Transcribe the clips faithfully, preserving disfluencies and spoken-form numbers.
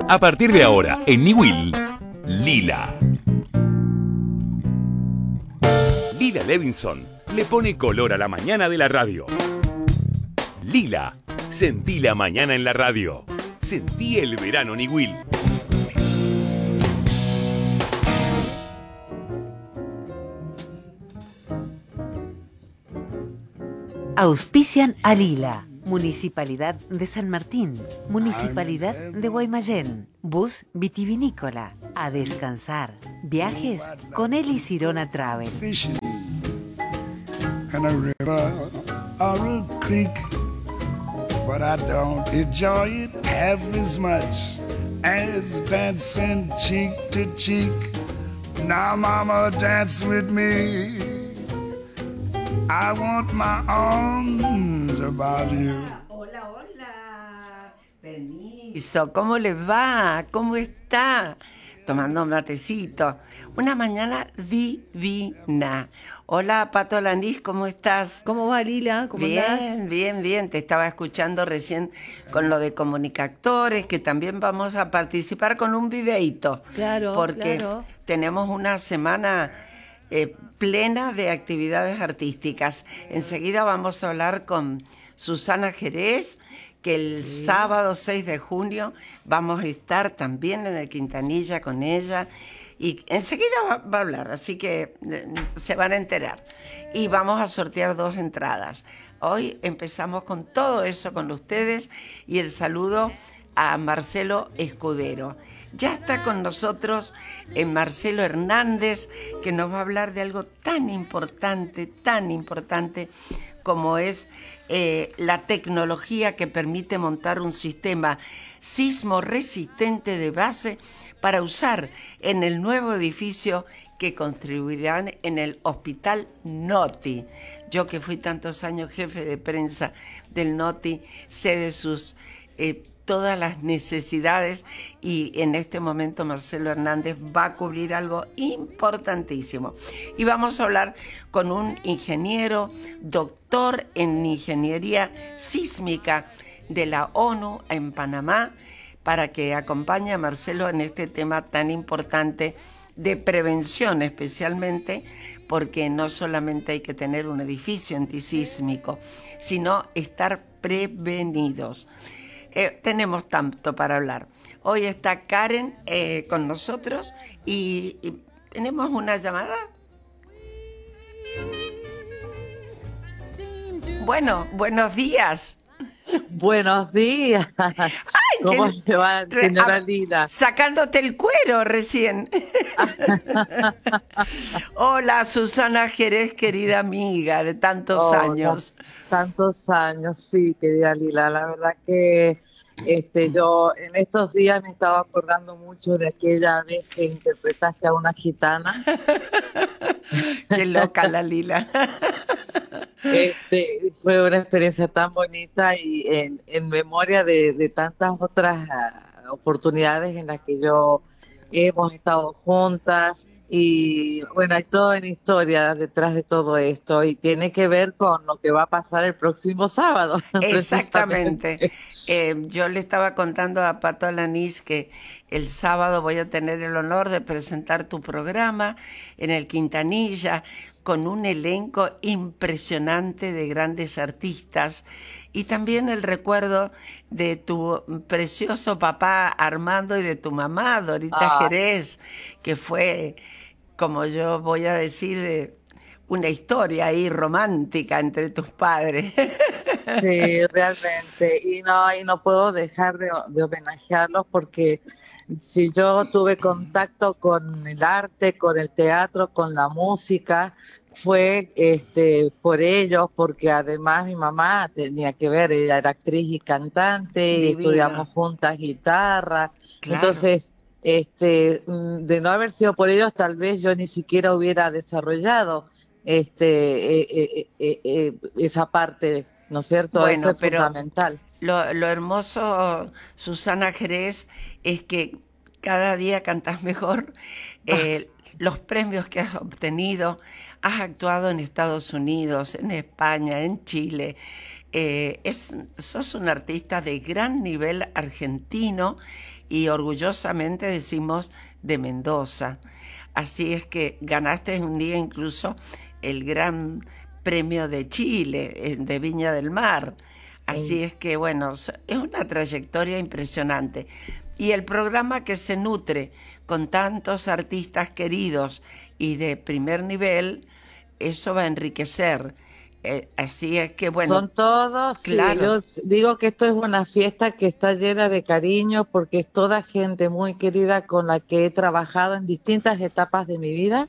A partir de ahora, en Niwil, Lila. Lila Levinson le pone color a la mañana de la radio. Lila, sentí la mañana en la radio. Sentí el verano Niwil. Auspician a Lila, Municipalidad de San Martín, Municipalidad de Guaymallén, Bus Vitivinícola, a descansar, viajes con Eli Sirona Travel. And a river or a creek, but I don't enjoy it half as much as dancing cheek to cheek. Now mama, dance with me. I want my arms about you. Hola, hola. Permiso, ¿cómo le va? ¿Cómo está? Tomando un matecito. Una mañana divina. Hola, Pato Landís, ¿cómo estás? ¿Cómo va, Lila? ¿Cómo bien, andás? bien, bien. Te estaba escuchando recién con lo de Comunicactores, que también vamos a participar con un videíto. Claro, porque claro. tenemos una semana eh, plena de actividades artísticas. Enseguida vamos a hablar con Susana Jerez, que el sí. sábado seis de junio vamos a estar también en el Quintanilla con ella. Y enseguida va, va a hablar, así que eh, se van a enterar. Y vamos a sortear dos entradas. Hoy empezamos con todo eso con ustedes y el saludo a Marcelo Escudero. Ya está con nosotros eh, Marcelo Hernández, que nos va a hablar de algo tan importante, tan importante como es eh, la tecnología que permite montar un sistema sismo resistente de base para usar en el nuevo edificio que construirán en el Hospital Noti. Yo que fui tantos años jefe de prensa del Noti, sé de sus eh, todas las necesidades y en este momento Marcelo Hernández va a cubrir algo importantísimo. Y vamos a hablar con un ingeniero, doctor en ingeniería sísmica de la ONU en Panamá, para que acompañe a Marcelo en este tema tan importante de prevención, especialmente porque no solamente hay que tener un edificio antisísmico, sino estar prevenidos. Eh, tenemos tanto para hablar. Hoy está Karen eh, con nosotros y, y tenemos una llamada. Bueno, buenos días. Buenos días. Ay, ¿Cómo que, se va, señora a, Lila? Sacándote el cuero recién. Hola, Susana Jerez, querida amiga de tantos Hola, años. Tantos años, sí, querida Lila. La verdad que este, yo en estos días me estaba acordando mucho de aquella vez que interpretaste a una gitana. Qué loca la Lila. Este, fue una experiencia tan bonita y en, en memoria de, de tantas otras uh, oportunidades en las que yo hemos estado juntas y bueno, hay toda una historia detrás de todo esto y tiene que ver con lo que va a pasar el próximo sábado. Exactamente. Eh, yo le estaba contando a Pato Alanís que el sábado voy a tener el honor de presentar tu programa en el Quintanilla, con un elenco impresionante de grandes artistas y también el recuerdo de tu precioso papá Armando y de tu mamá Dorita ah. Jerez, que fue, como yo voy a decir, una historia ahí romántica entre tus padres. Sí, realmente, y no, y no puedo dejar de, de homenajearlos porque si yo tuve contacto con el arte, con el teatro, con la música, fue este por ellos, porque además mi mamá tenía que ver, ella era actriz y cantante, Divina. Y estudiamos juntas guitarra, claro. Entonces, este, de no haber sido por ellos, tal vez yo ni siquiera hubiera desarrollado este eh, eh, eh, eh, esa parte, ¿no es cierto? Bueno, eso es pero fundamental. Lo, lo hermoso, Susana Jerez, es que cada día cantas mejor. Eh, los premios que has obtenido, has actuado en Estados Unidos, en España, en Chile. Eh, es, sos un artista de gran nivel argentino y orgullosamente decimos de Mendoza. Así es que ganaste un día incluso el Gran Premio de Chile, de Viña del Mar. Así es que, bueno, es una trayectoria impresionante. Y el programa que se nutre con tantos artistas queridos y de primer nivel, eso va a enriquecer. Eh, así es que, bueno. Son todos, claro. Sí, yo digo que esto es una fiesta que está llena de cariño porque es toda gente muy querida con la que he trabajado en distintas etapas de mi vida,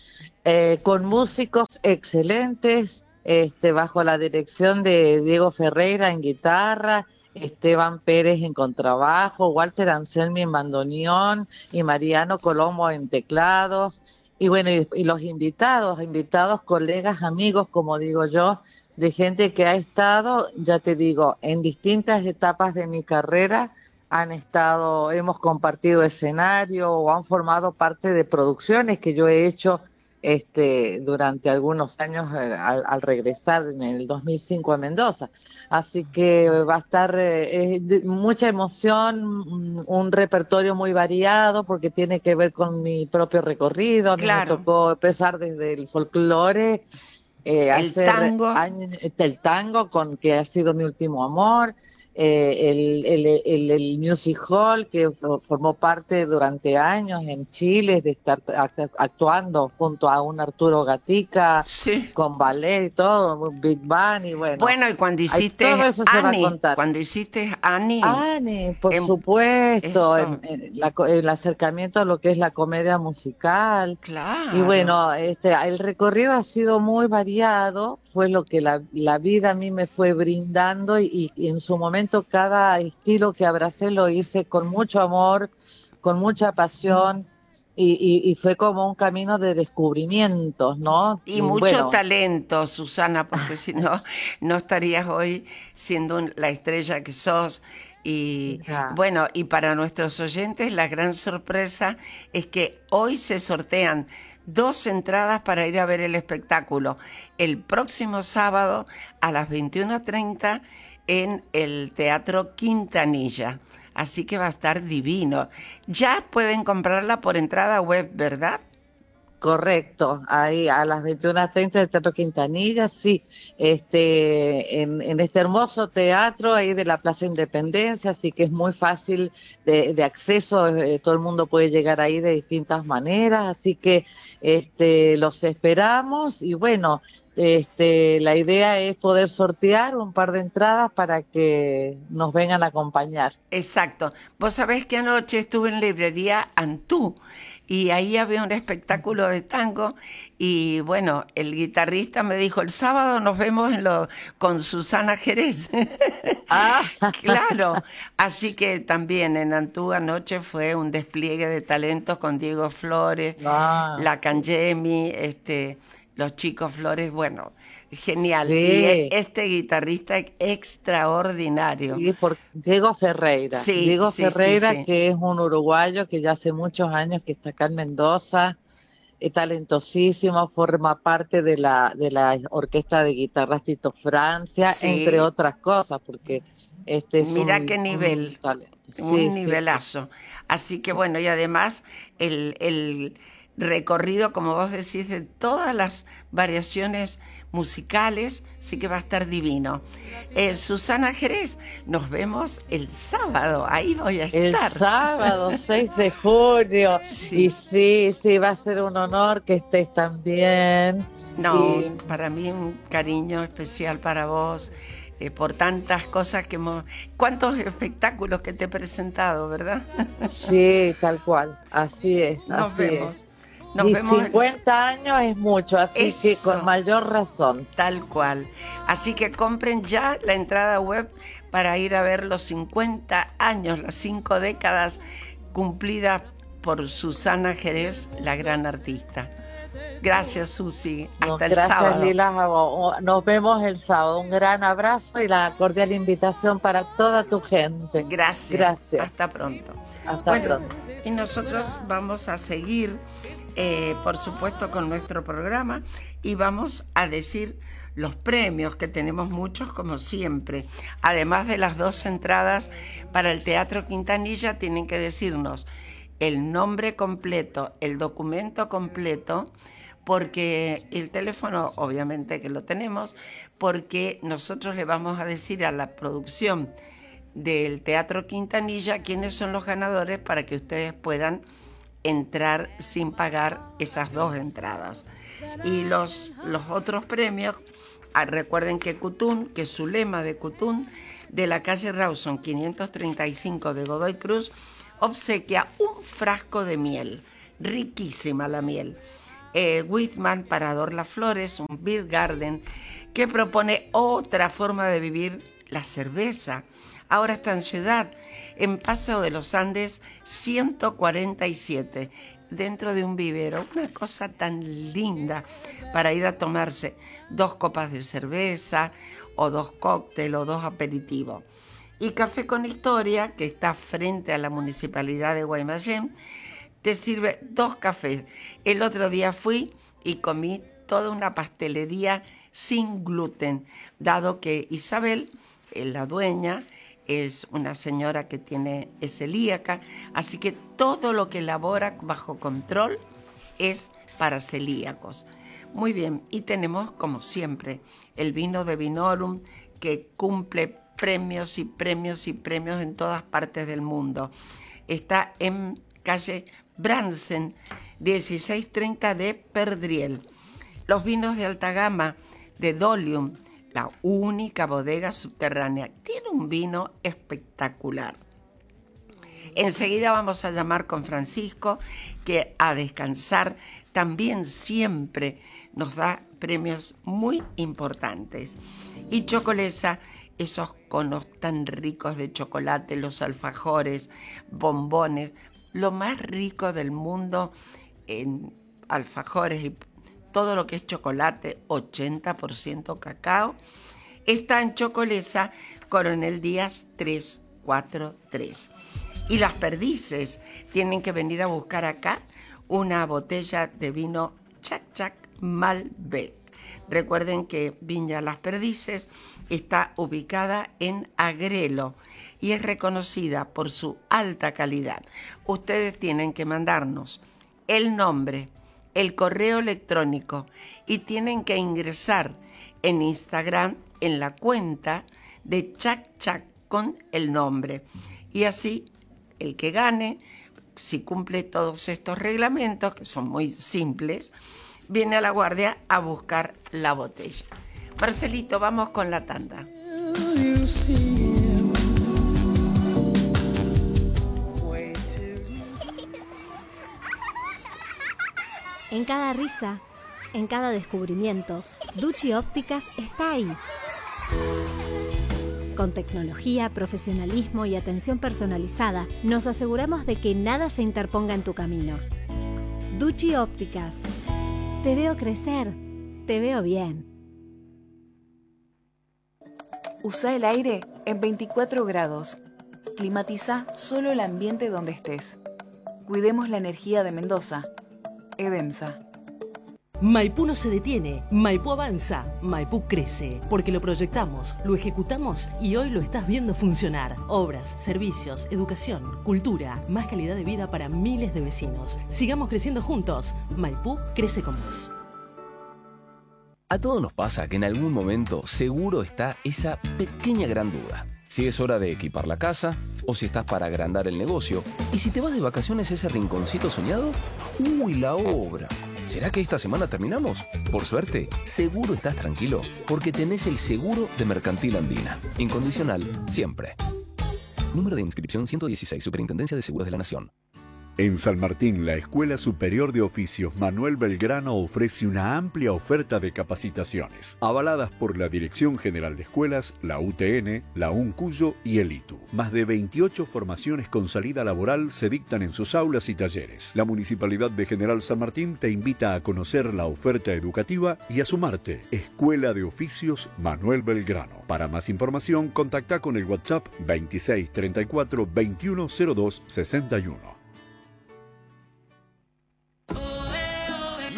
eh, con músicos excelentes, este, bajo la dirección de Diego Ferreira en guitarra, Esteban Pérez en contrabajo, Walter Anselmi en bandoneón y Mariano Colombo en teclados. Y bueno, y, y los invitados, invitados, colegas, amigos, como digo yo, de gente que ha estado, ya te digo, en distintas etapas de mi carrera, han estado, hemos compartido escenario o han formado parte de producciones que yo he hecho este, durante algunos años eh, al, al regresar en el dos mil cinco a Mendoza. Así que va a estar eh, de, mucha emoción, un, un repertorio muy variado porque tiene que ver con mi propio recorrido. A mí Claro. me tocó empezar desde el folclore, eh, El hacer tango. años, el tango, con que ha sido mi último amor. Eh, el, el, el, el Music Hall, que formó parte durante años en Chile, de estar actuando junto a un Arturo Gatica, Sí. con ballet y todo, Big Bang, y bueno. Bueno, y cuando hiciste todo eso se va a Annie, contar. cuando hiciste Annie, Annie, por en- supuesto, eso. en, en la, el acercamiento a lo que es la comedia musical. claro. Y bueno, este, el recorrido ha sido muy variado, fue lo que la, la vida a mí me fue brindando y, y en su momento cada estilo que abracé lo hice con mucho amor, con mucha pasión y, y, y fue como un camino de descubrimientos, ¿no? Y mucho bueno, talento, Susana, porque si no, no estarías hoy siendo un- la estrella que sos. Y Ya. bueno, y para nuestros oyentes, la gran sorpresa es que hoy se sortean dos entradas para ir a ver el espectáculo el próximo sábado a las veintiuna treinta en el Teatro Quintanilla. Así que va a estar divino. Ya pueden comprarla por entrada web, ¿verdad? Correcto, ahí a las veintiuna treinta del Teatro Quintanilla, sí, este, en, en este hermoso teatro ahí de la Plaza Independencia, así que es muy fácil de, de acceso, eh, todo el mundo puede llegar ahí de distintas maneras, así que este, los esperamos y bueno, este, la idea es poder sortear un par de entradas para que nos vengan a acompañar. Exacto. Vos sabés que anoche estuve en librería Antú y ahí había un espectáculo de tango y bueno, el guitarrista me dijo, el sábado nos vemos en lo, con Susana Jerez. Ah. Claro, así que también en Antú anoche fue un despliegue de talentos con Diego Flores, Ah, la sí. Cangemi, este, los chicos Flores, bueno, genial. Sí. Y e- este guitarrista extraordinario. Sí, por Diego Ferreira. Sí, Diego sí, Ferreira, sí, sí. que es un uruguayo que ya hace muchos años que está acá en Mendoza, es talentosísimo, forma parte de la de la orquesta de guitarras Tito Francia, Sí. entre otras cosas, porque este es Mirá un, qué nivel, un talento. Sí, un sí, nivelazo. Así que bueno, y además el, el recorrido, como vos decís, de todas las variaciones musicales, sí que va a estar divino. Eh, Susana Jerez, nos vemos el sábado, ahí voy a El estar. sábado seis de junio. Sí. Y sí, sí, va a ser un honor que estés también. No, Y- para mí un cariño especial para vos, eh, por tantas cosas que hemos... Cuántos espectáculos que te he presentado, ¿verdad? Sí, tal cual, así es, Nos así vemos. es. Nos y vemos el- cincuenta años es mucho, así que Eso. con mayor razón. Tal cual. Así que compren ya la entrada web para ir a ver los cincuenta años, las cinco décadas cumplidas por Susana Jerez, la gran artista. Gracias, Susi. Hasta No, el gracias, sábado. Lila. Nos vemos el sábado. Un gran abrazo y la cordial invitación para toda tu gente. Gracias. Gracias. Hasta pronto. Hasta Bueno, pronto. y nosotros vamos a seguir eh, por supuesto, con nuestro programa y vamos a decir los premios, que tenemos muchos como siempre. Además de las dos entradas para el Teatro Quintanilla, tienen que decirnos el nombre completo, el documento completo, porque el teléfono obviamente que lo tenemos, porque nosotros le vamos a decir a la producción del Teatro Quintanilla quiénes son los ganadores para que ustedes puedan entrar sin pagar esas dos entradas. Y los, los otros premios, ah, recuerden que Cutún, que Zulema de Cutún, de la calle Rawson quinientos treinta y cinco de Godoy Cruz, obsequia un frasco de miel, riquísima la miel. Eh, Whitman, Parador Las Flores, un beer garden que propone otra forma de vivir la cerveza. Ahora está en Ciudad, en Paso de los Andes ciento cuarenta y siete, dentro de un vivero. Una cosa tan linda para ir a tomarse dos copas de cerveza o dos cócteles o dos aperitivos. Y Café con Historia, que está frente a la Municipalidad de Guaymallén, te sirve dos cafés. El otro día fui y comí toda una pastelería sin gluten, dado que Isabel, la dueña, es una señora que tiene, es celíaca, así que todo lo que elabora bajo control es para celíacos. Muy bien, y tenemos, como siempre, el vino de Vinorum, que cumple premios y premios y premios en todas partes del mundo. Está en calle Bransen, dieciséis treinta de Perdriel. Los vinos de alta gama de Dolium, la única bodega subterránea, tiene un vino espectacular. Enseguida vamos a llamar con Francisco, que a descansar también siempre nos da premios muy importantes. Y Chocolesa, esos conos tan ricos de chocolate, los alfajores, bombones, lo más rico del mundo en alfajores y todo lo que es chocolate, ochenta por ciento cacao, está en Chocolesa, Coronel Díaz trescientos cuarenta y tres. Y Las Perdices tienen que venir a buscar acá una botella de vino Chac Chac Malbec. Recuerden que Viña Las Perdices está ubicada en Agrelo y es reconocida por su alta calidad. Ustedes tienen que mandarnos el nombre, el correo electrónico y tienen que ingresar en Instagram en la cuenta de Chac Chac con el nombre. Y así el que gane, si cumple todos estos reglamentos, que son muy simples, viene a la guardia a buscar la botella. Marcelito, vamos con la tanda. En cada risa, en cada descubrimiento, Ducci Ópticas está ahí. Con tecnología, profesionalismo y atención personalizada, nos aseguramos de que nada se interponga en tu camino. Ducci Ópticas. Te veo crecer, te veo bien. Usa el aire en veinticuatro grados. Climatiza solo el ambiente donde estés. Cuidemos la energía de Mendoza. EDEMSA. Maipú no se detiene, Maipú avanza, Maipú crece, porque lo proyectamos, lo ejecutamos y hoy lo estás viendo funcionar. Obras, servicios, educación, cultura, más calidad de vida para miles de vecinos. Sigamos creciendo juntos. Maipú crece con vos. A todos nos pasa que en algún momento seguro está esa pequeña gran duda. Si es hora de equipar la casa o si estás para agrandar el negocio. Y si te vas de vacaciones a ese rinconcito soñado, ¡uy, la obra! ¿Será que esta semana terminamos? Por suerte, seguro estás tranquilo, porque tenés el seguro de Mercantil Andina. Incondicional, siempre. Número de inscripción ciento dieciséis, Superintendencia de Seguros de la Nación. En San Martín, la Escuela Superior de Oficios Manuel Belgrano ofrece una amplia oferta de capacitaciones, avaladas por la Dirección General de Escuelas, la U T N, la UNCUYO y el I T U. Más de veintiocho formaciones con salida laboral se dictan en sus aulas y talleres. La Municipalidad de General San Martín te invita a conocer la oferta educativa y a sumarte. Escuela de Oficios Manuel Belgrano. Para más información, contacta con el WhatsApp veintiséis treinta y cuatro veintiuno cero dos sesenta y uno.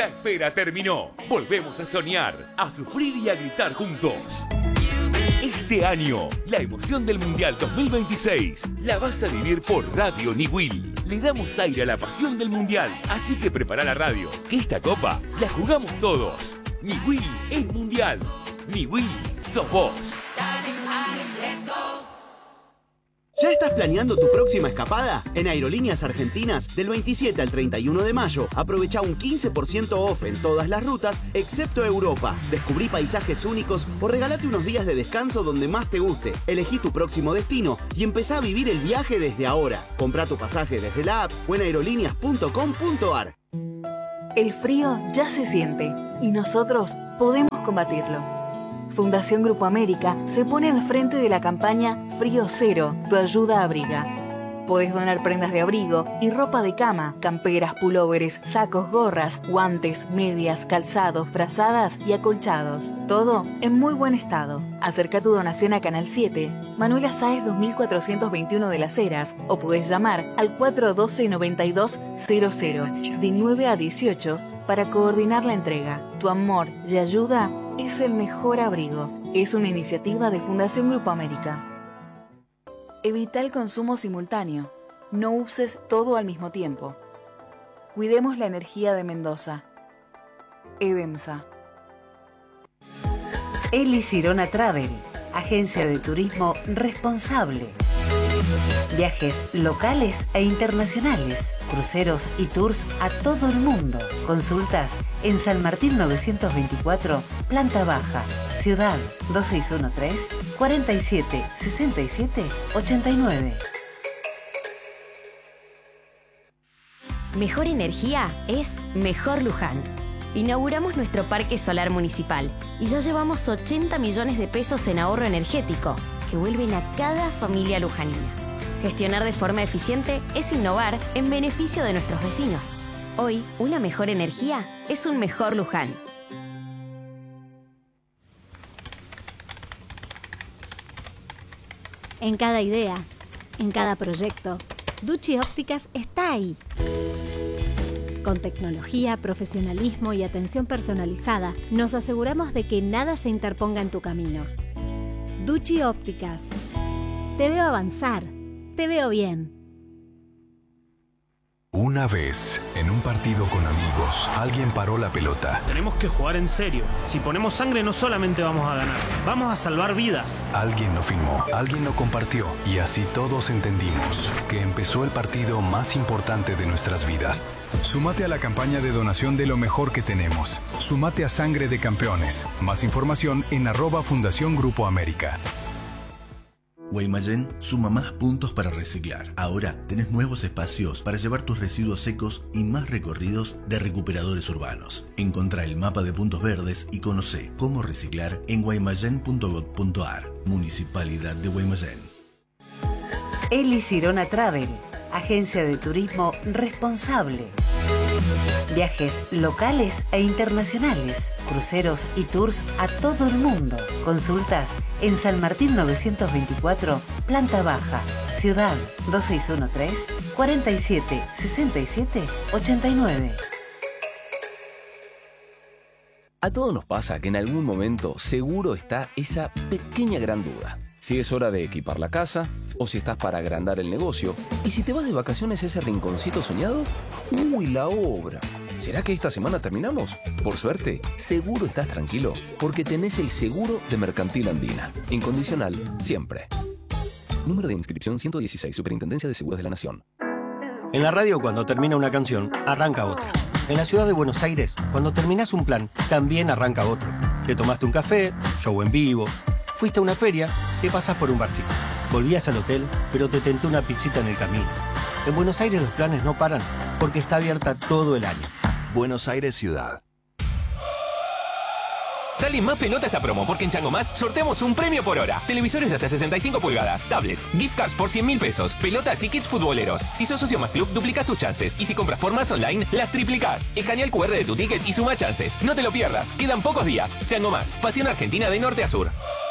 La espera terminó. Volvemos a soñar, a sufrir y a gritar juntos. Este año, la emoción del Mundial dos mil veintiséis la vas a vivir por Radio Niwil. Le damos aire a la pasión del Mundial, así que prepara la radio, que esta copa la jugamos todos. Niwil es Mundial. Niwil sos vos. ¿Ya estás planeando tu próxima escapada? En Aerolíneas Argentinas, del veintisiete al treinta y uno de mayo, aprovecha un quince por ciento off en todas las rutas, excepto Europa. Descubrí paisajes únicos o regalate unos días de descanso donde más te guste. Elegí tu próximo destino y empezá a vivir el viaje desde ahora. Comprá tu pasaje desde la app o en aerolíneas punto com punto ar. El frío ya se siente y nosotros podemos combatirlo. Fundación Grupo América se pone al frente de la campaña Frío Cero, tu ayuda abriga. Podés donar prendas de abrigo y ropa de cama, camperas, pulóveres, sacos, gorras, guantes, medias, calzados, frazadas y acolchados. Todo en muy buen estado. Acerca tu donación a Canal siete, Manuela Sáez dos mil cuatrocientos veintiuno de Las Heras, o podés llamar al cuatro uno dos, noventa y dos cero cero de nueve a dieciocho para coordinar la entrega. Tu amor y ayuda es el mejor abrigo. Es una iniciativa de Fundación Grupo América. Evita el consumo simultáneo. No uses todo al mismo tiempo. Cuidemos la energía de Mendoza. EDEMSA. Eli Sirona Travel, agencia de turismo responsable. Viajes locales e internacionales, cruceros y tours a todo el mundo. Consultas en San Martín novecientos veinticuatro, planta baja, Ciudad dos seis uno tres, cuarenta y siete, sesenta y siete, ochenta y nueve. Mejor energía es Mejor Luján. Inauguramos nuestro parque solar municipal y ya llevamos ochenta millones de pesos en ahorro energético que vuelven a cada familia lujanina. Gestionar de forma eficiente es innovar en beneficio de nuestros vecinos. Hoy, una mejor energía es un mejor Luján. En cada idea, en cada proyecto, Ducci Ópticas está ahí. Con tecnología, profesionalismo y atención personalizada, nos aseguramos de que nada se interponga en tu camino. Ducci Ópticas. Te veo avanzar. Te veo bien. Una vez, en un partido con amigos, alguien paró la pelota. Tenemos que jugar en serio. Si ponemos sangre no solamente vamos a ganar, vamos a salvar vidas. Alguien lo filmó, alguien lo compartió y así todos entendimos que empezó el partido más importante de nuestras vidas. Súmate a la campaña de donación de lo mejor que tenemos. Súmate a Sangre de Campeones. Más información en arroba Fundación Grupo América. Guaymallén suma más puntos para reciclar. Ahora tenés nuevos espacios para llevar tus residuos secos y más recorridos de recuperadores urbanos. Encontrá el mapa de puntos verdes y conocé cómo reciclar en guaymallén punto gob punto ar. Municipalidad de Guaymallén. Eli Sirona Travel, agencia de turismo responsable. Viajes locales e internacionales, cruceros y tours a todo el mundo. Consultas en San Martín novecientos veinticuatro, planta baja, Ciudad dos seis uno tres, cuarenta y siete, sesenta y siete, ochenta y nueve. A todos nos pasa que en algún momento seguro está esa pequeña gran duda. Si es hora de equipar la casa, o si estás para agrandar el negocio, y si te vas de vacaciones a ese rinconcito soñado, ¡uy, la obra! ¿Será que esta semana terminamos? Por suerte, seguro estás tranquilo, porque tenés el seguro de Mercantil Andina. Incondicional, siempre. Número de inscripción ciento dieciséis, Superintendencia de Seguros de la Nación. En la radio, cuando termina una canción, arranca otra. En la ciudad de Buenos Aires, cuando terminás un plan, también arranca otro. Te tomaste un café, show en vivo, fuiste a una feria, te pasás por un barcito. Volvías al hotel, pero te tentó una pizzita en el camino. En Buenos Aires los planes no paran, porque está abierta todo el año. Buenos Aires Ciudad. Dale más pelota a esta promo, porque en Chango Más sorteamos un premio por hora. Televisores de hasta sesenta y cinco pulgadas, tablets, gift cards por cien mil pesos, pelotas y kits futboleros. Si sos socio Más Club, duplicás tus chances. Y si compras por Más Online, las triplicás. Escanea el cu erre de tu ticket y suma chances. No te lo pierdas, quedan pocos días. Chango Más, pasión argentina de norte a sur.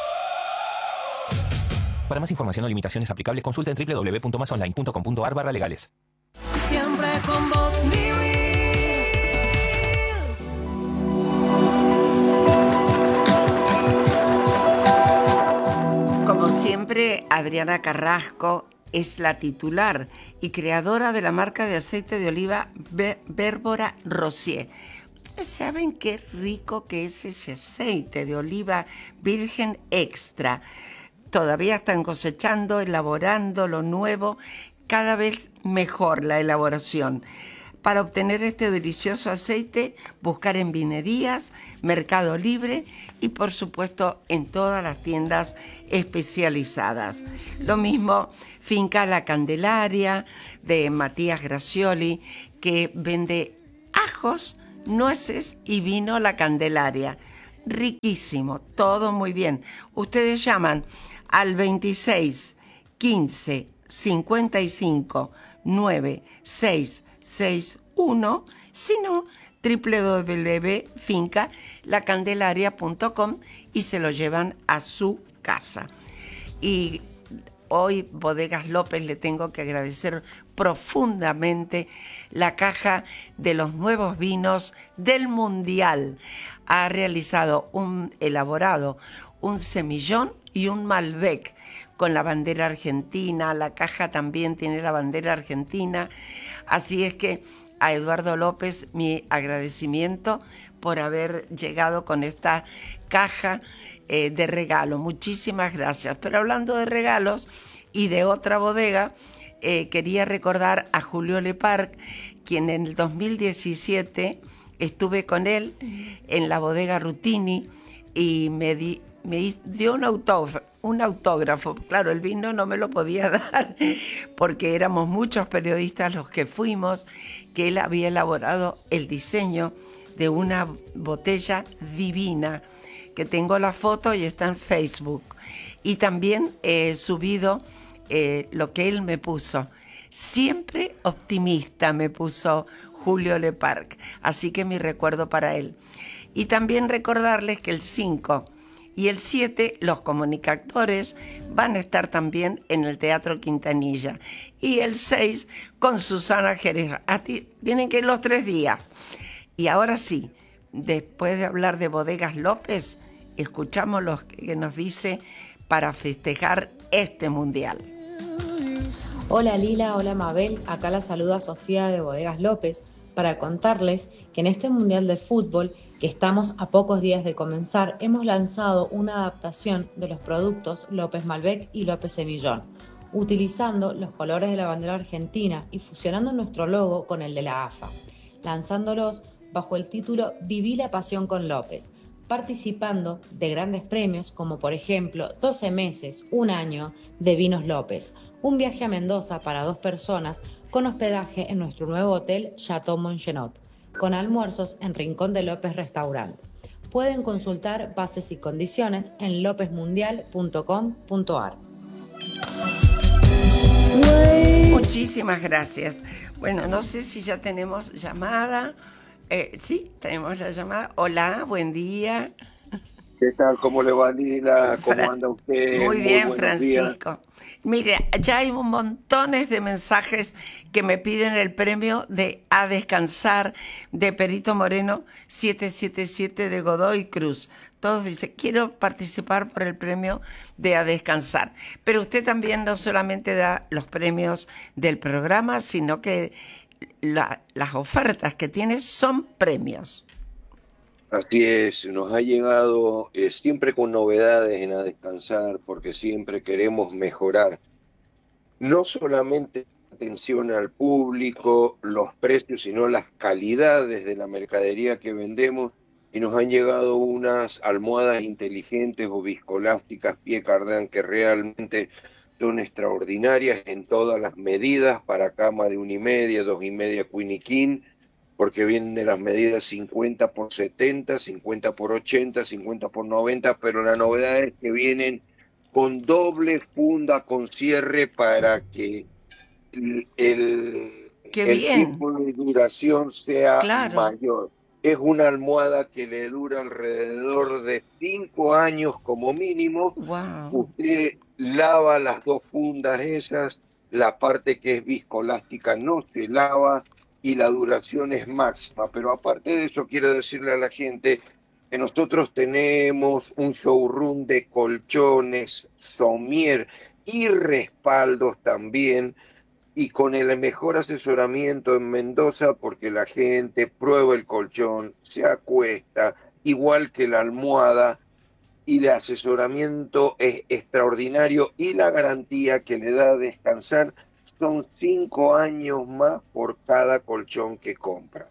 Para más información o limitaciones aplicables, consulta en doble u doble u doble u punto más online punto com punto ar barra legales. Siempre con vos, Niwil. siempre, Adriana Carrasco es la titular y creadora de la marca de aceite de oliva Bérbora Rossier. ¿Ustedes saben qué rico que es ese aceite de oliva virgen extra? Todavía están cosechando, elaborando lo nuevo, cada vez mejor la elaboración. Para obtener este delicioso aceite, buscar en vinerías, Mercado Libre y por supuesto en todas las tiendas especializadas. Lo mismo Finca La Candelaria de Matías Gracioli, que vende ajos, nueces y vino La Candelaria. Riquísimo, todo muy bien. Ustedes llaman al veintiséis quince cincuenta y cinco noventa y seis sesenta y uno, sino doble u doble u doble u punto finca la candelaria punto com y se lo llevan a su casa. Y hoy Bodegas López le tengo que agradecer profundamente la caja de los nuevos vinos del Mundial. Ha realizado un elaborado, un semillón y un Malbec con la bandera argentina. La caja también tiene la bandera argentina. Así es que a Eduardo López mi agradecimiento por haber llegado con esta caja eh, de regalo. Muchísimas gracias. Pero hablando de regalos y de otra bodega, eh, quería recordar a Julio Leparc, quien en el dos mil diecisiete estuve con él en la bodega Rutini y me, di, me dio un autógrafo. Un autógrafo, claro, el vino no me lo podía dar porque éramos muchos periodistas los que fuimos, que él había elaborado el diseño de una botella divina, que tengo la foto y está en Facebook. Y también he subido eh, lo que él me puso. Siempre optimista me puso Julio Leparc, así que mi recuerdo para él. Y también recordarles que el cinco y el siete, los comunicadores van a estar también en el Teatro Quintanilla. Y el seis, con Susana Jerez. A ti, tienen que ir los tres días. Y ahora sí, después de hablar de Bodegas López, escuchamos lo que nos dice para festejar este Mundial. Hola Lila, hola Mabel. Acá la saluda Sofía de Bodegas López para contarles que en este Mundial de Fútbol, que estamos a pocos días de comenzar, hemos lanzado una adaptación de los productos López Malbec y López Semillón, utilizando los colores de la bandera argentina y fusionando nuestro logo con el de la A F A, lanzándolos bajo el título Viví la pasión con López, participando de grandes premios como por ejemplo doce meses, un año de Vinos López, un viaje a Mendoza para dos personas con hospedaje en nuestro nuevo hotel Chateau Montgenot, con almuerzos en Rincón de López Restaurante. Pueden consultar bases y condiciones en lopez mundial punto com punto a r. Muchísimas gracias. Bueno, no sé si ya tenemos llamada. Eh, sí, tenemos la llamada. Hola, buen día. ¿Qué tal? ¿Cómo le va, Lila? ¿Cómo Fra- anda usted? Muy bien, buenos Francisco. días. Mire, ya hay un montones de mensajes que me piden el premio de A Descansar de Perito Moreno siete siete siete de Godoy Cruz. Todos dicen, quiero participar por el premio de A Descansar. Pero usted también no solamente da los premios del programa, sino que la, las ofertas que tiene son premios. Así es, nos ha llegado eh, siempre con novedades en A Descansar, porque siempre queremos mejorar. No solamente atención al público, los precios, sino las calidades de la mercadería que vendemos. Y nos han llegado unas almohadas inteligentes o viscolásticas pie cardán que realmente son extraordinarias en todas las medidas, para cama de una y media, dos y media queen y king, porque vienen de las medidas cincuenta por setenta, cincuenta por ochenta, cincuenta por noventa, pero la novedad es que vienen con doble funda con cierre para que el, el, el tiempo de duración sea Claro. mayor. Es una almohada que le dura alrededor de cinco años como mínimo. Wow. Usted lava las dos fundas esas, la parte que es viscolástica no se lava y la duración es máxima. Pero aparte de eso, quiero decirle a la gente que nosotros tenemos un showroom de colchones, somier y respaldos también, y con el mejor asesoramiento en Mendoza, porque la gente prueba el colchón, se acuesta, igual que la almohada, y el asesoramiento es extraordinario, y la garantía que le da a descansar son cinco años más por cada colchón que compra.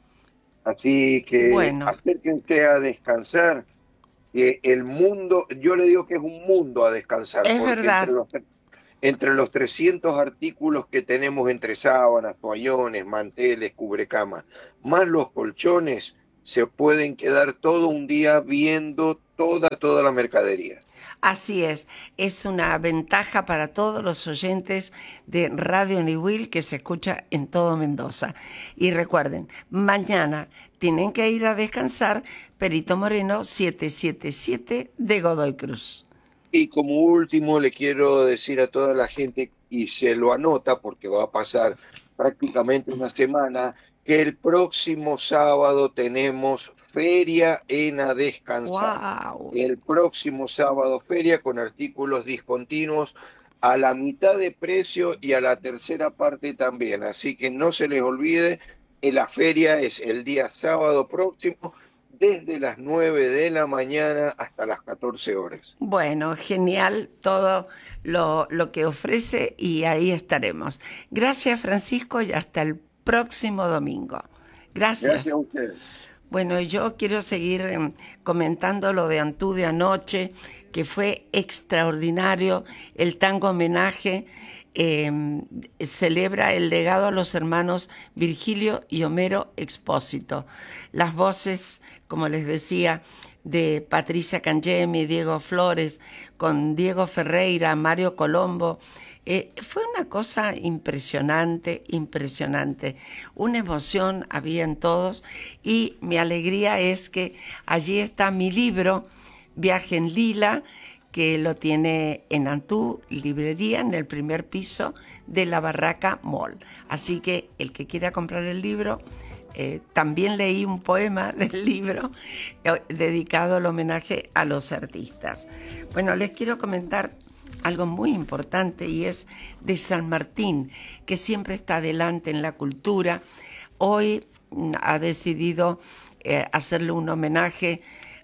Así que bueno, acérquense a descansar, que el mundo, yo le digo que es un mundo a descansar. Es porque verdad. Entre los, entre los trescientos artículos que tenemos entre sábanas, toallones, manteles, cubrecamas, más los colchones, se pueden quedar todo un día viendo toda, toda la mercadería. Así es, es una ventaja para todos los oyentes de Radio Niwil que se escucha en todo Mendoza. Y recuerden, mañana tienen que ir a descansar, Perito Moreno setecientos setenta y siete de Godoy Cruz. Y como último le quiero decir a toda la gente, y se lo anota porque va a pasar prácticamente una semana, que el próximo sábado tenemos feria en A Descansar. Wow. El próximo sábado feria con artículos discontinuos a la mitad de precio y a la tercera parte también. Así que no se les olvide, la feria es el día sábado próximo, desde las nueve de la mañana hasta las catorce horas. Bueno, genial todo lo, lo que ofrece y ahí estaremos. Gracias, Francisco, y hasta el próximo domingo. Gracias. Gracias a ustedes. Bueno, yo quiero seguir eh, comentando lo de Antú de anoche, que fue extraordinario. El tango homenaje eh, celebra el legado a los hermanos Virgilio y Homero Expósito. Las voces, como les decía, de Patricia Cangemi, Diego Flores, con Diego Ferreira, Mario Colombo. Eh, fue una cosa impresionante, impresionante. Una emoción había en todos y mi alegría es que allí está mi libro, Viaje en Lila, que lo tiene en Antú, librería, en el primer piso de la Barraca Mall. Así que el que quiera comprar el libro, eh, también leí un poema del libro eh, dedicado al homenaje a los artistas. Bueno, les quiero comentar algo muy importante y es de San Martín, que siempre está adelante en la cultura. Hoy ha decidido eh, hacerle un homenaje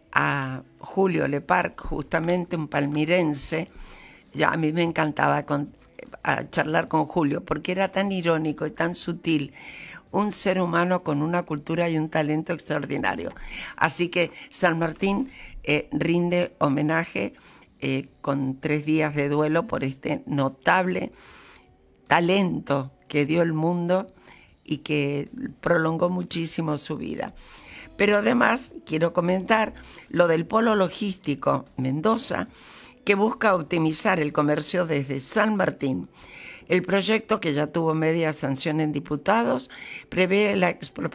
a Julio Leparc, justamente un palmirense. Ya, a mí me encantaba con, a charlar con Julio porque era tan irónico y tan sutil, un ser humano con una cultura y un talento extraordinario. Así que San Martín eh, rinde homenaje Eh, con tres días de duelo por este notable talento que dio el mundo y que prolongó muchísimo su vida. Pero además quiero comentar lo del Polo Logístico Mendoza, que busca optimizar el comercio desde San Martín. El proyecto, que ya tuvo media sanción en diputados, prevé la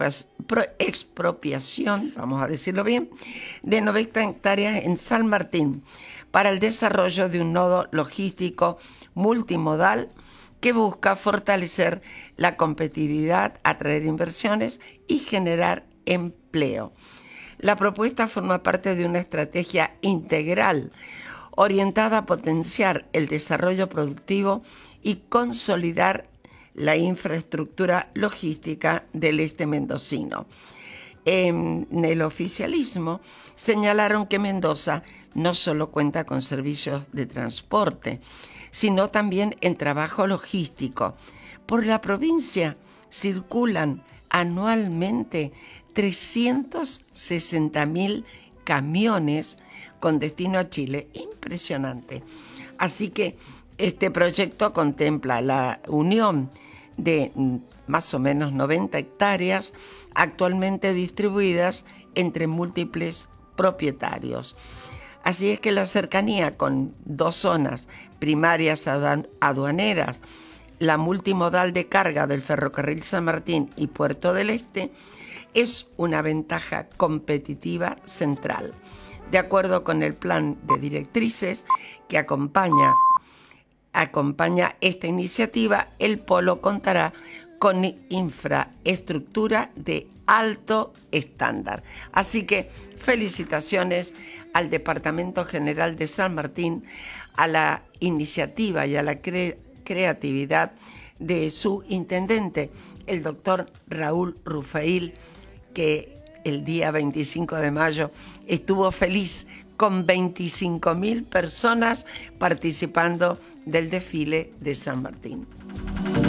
expropiación, vamos a decirlo bien, de noventa hectáreas en San Martín, para el desarrollo de un nodo logístico multimodal que busca fortalecer la competitividad, atraer inversiones y generar empleo. La propuesta forma parte de una estrategia integral orientada a potenciar el desarrollo productivo y consolidar la infraestructura logística del este mendocino. En el oficialismo señalaron que Mendoza no solo cuenta con servicios de transporte, sino también en trabajo logístico. Por la provincia circulan anualmente trescientos sesenta mil camiones con destino a Chile. Impresionante. Así que este proyecto contempla la unión de más o menos noventa hectáreas actualmente distribuidas entre múltiples propietarios. Así es que la cercanía con dos zonas primarias aduaneras, la multimodal de carga del ferrocarril San Martín y Puerto del Este, es una ventaja competitiva central. De acuerdo con el plan de directrices que acompaña, acompaña esta iniciativa, el polo contará con infraestructura de alto estándar. Así que felicitaciones al Departamento General de San Martín, a la iniciativa y a la cre- creatividad de su intendente, el doctor Raúl Rufeil, que el día veinticinco de mayo estuvo feliz con veinticinco mil personas participando del desfile de San Martín.